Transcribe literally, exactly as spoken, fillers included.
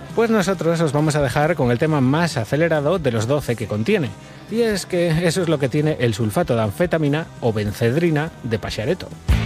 Pues nosotros os vamos a dejar con el tema más acelerado de los doce que contiene. Y es que eso es lo que tiene el sulfato de anfetamina o benzedrina de Paxareto.